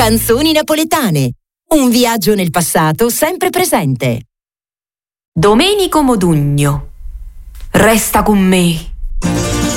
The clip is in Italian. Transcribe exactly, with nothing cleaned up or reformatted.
Canzoni napoletane. Un viaggio nel passato sempre presente. Domenico Modugno. Resta con me.